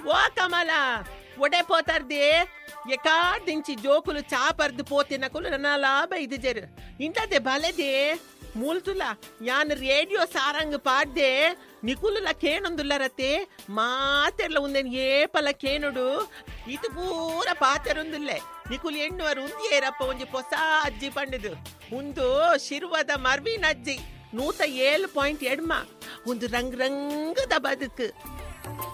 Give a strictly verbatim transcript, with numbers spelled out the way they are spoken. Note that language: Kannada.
ఓ కమల ಒಡೆ పోతార్ది ఎకాడించి జోకులు చాపర్ది పోతినకులు నా లాభ ఇది జరు ఇంటదే బలదే ಮೂಲ್ತುಲ ಯಾನ್ ರೇಡಿಯೋ ಸಾರಂಗ್ ಪಾಡ್ದೆ ನಿಕುಲುಲ ಕೇನೊಂದುಲ್ಲರತೆ ಮಾತೆರ್ಲ ಉಂದೆನ್ ಏಪಲ ಕೇನುಡು ಇದು ಪೂರ ಪಾತೆರೊಂದುಲ್ಲೆ ನಿಕುಲು ಎಣ್ಣುವರು ಉಂದಿಯೇರಪ್ಪ ಒಂಜಿ ಹೊಸ ಅಜ್ಜಿ ಪಂಡಿದು ಒಂದು ಶಿರ್ವದ ಮರ್ವಿನ ಅಜ್ಜಿ ನೂತ ಏಳು ಪಾಯಿಂಟ್ ಎಡ್ಮ ಒಂದು ರಂಗ್ ರಂಗದ ಬದುಕು.